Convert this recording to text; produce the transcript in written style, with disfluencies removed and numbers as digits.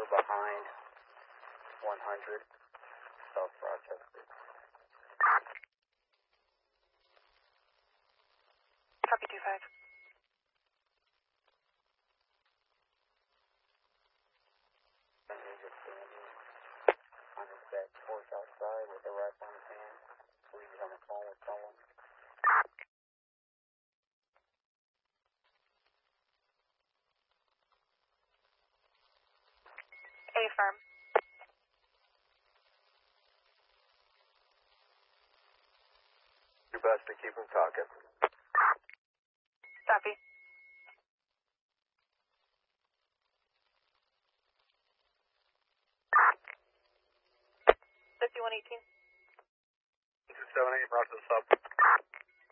we're behind 100 South Rochester. Copy 25. On his back porch outside with a rifle in his hand. I believe he's on the phone with someone. Affirm. Your best to keep him talking. Copy. This is 118. This is 78, process sub.